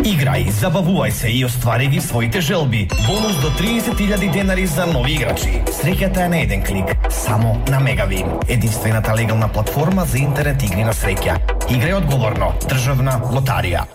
Играј, забавувај се и оствари ги своите желби. Бонус до 30.000 денари за нови играчи. Среќата е на еден клик, само на Мегавин. Единствената легална платформа за интернет игри на среќа. Играј одговорно. Државна лотарија.